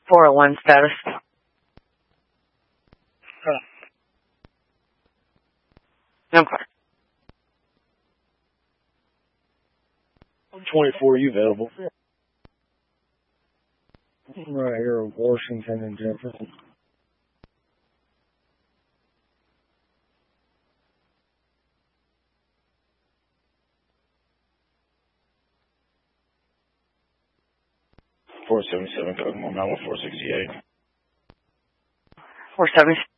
401 status. Okay. 24, you available? Right here in Washington and Jefferson. $477, Kokomo Mountain 468. 470.